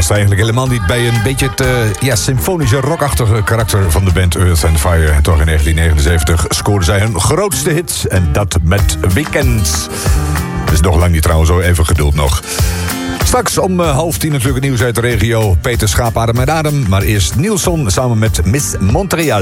past eigenlijk helemaal niet bij een beetje het symfonische rockachtige karakter van de band Earth and Fire. En toch in 1979 scoorden zij hun grootste hit. En dat met Weekends. Is nog lang niet trouwens, zo even geduld nog. Straks om 9:30 natuurlijk het nieuws uit de regio. Peter Schaap, Adem met Adem. Maar eerst Nielson samen met Miss Montreal.